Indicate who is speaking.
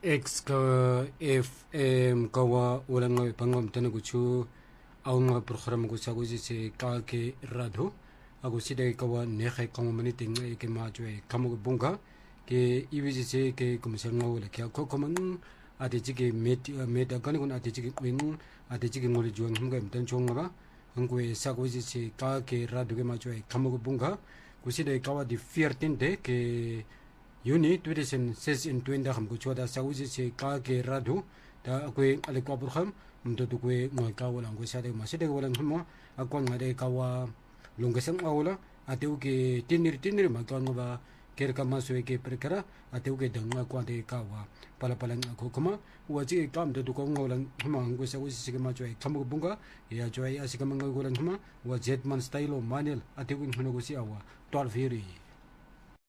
Speaker 1: X ka FM kawa ulang nga pangam tanu kuchu aung nga program ko sa kuji se ka ke radho ako sida kawa nekhay kamo maniting ke majwe kamo bunga ke ibiji se ke kumsang ngawla kya ko komang ade jige met kan kun ade jige wing ade jige ngoli juang himga mtan chonga ba angwe sa kuji se ka ke radho ke majwe kamo bunga kusida kawa di 14 de ke Unit Tuition says in Twinda Ham Kuchoda Sauzi Kake Radu, the Aquay Alekwaburham, Mtotukwe Moikawa and Gusade Masede Walang Himo, Aquangade Kawa Lungasang Aula, Ateuke Tinir Makanova, Kerkamasweke Prekara, Ateuke Dangaquade Kawa, Palapalang Kokoma, who was a come to Congo and Himang Gusawi Sigamajo, Kamubunga, Yajoy Asikamanga Golan Hima, was Jetman style of Manuel, Ateukin Honogusiawa, 12 Hiri.